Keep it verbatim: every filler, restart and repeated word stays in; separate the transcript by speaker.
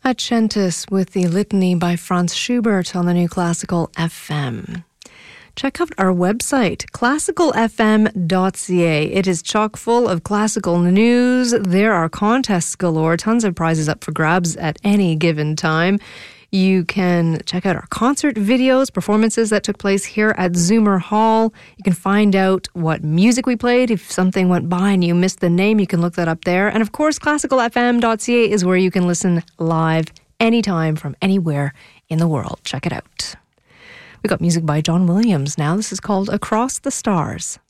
Speaker 1: Acentus with the Litany by Franz Schubert on the New Classical F M. Check out our website, classical f m dot c a. It is chock full of classical news. There are contests galore, tons of prizes up for grabs at any given time. You can check out our concert videos, performances that took place here at Zoomer Hall. You can find out what music we played. If something went by and you missed the name, you can look that up there. And of course, classical f m dot c a is where you can listen live anytime from anywhere in the world. Check it out. We got music by John Williams now. This is called Across the Stars.